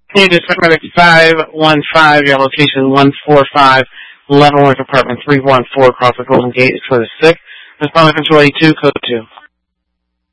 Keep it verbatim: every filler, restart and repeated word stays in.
Hey, dispatch medic five one five, your location one four five, Leavenworth apartment three one four across the Golden Gate is for the sick. Respond to control A two, code two.